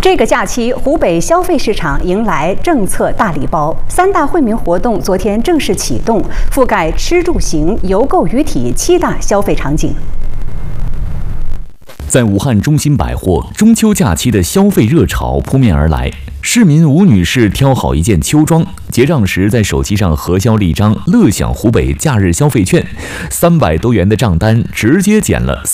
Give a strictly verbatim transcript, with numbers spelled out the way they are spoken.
这个假期，湖北消费市场迎来政策大礼包，三大惠民活动昨天正式启动，覆盖吃住行、邮购娱体七大消费场景。 在武汉中心百货，中秋假期的消费热潮扑面而来。市民吴女士挑好一件秋装，结账时在手机上核销了一张“乐享湖北假日消费券”，三百多元的账单直接减了